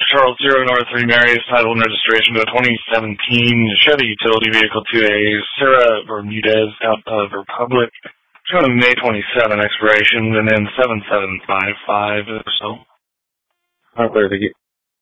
Charles Zero North 3 Mary's title and registration to a 2017 Chevy utility vehicle to a Sarah Bermudez out of Republic. Showing May 27 expiration and then 7755 or so. Not clear to get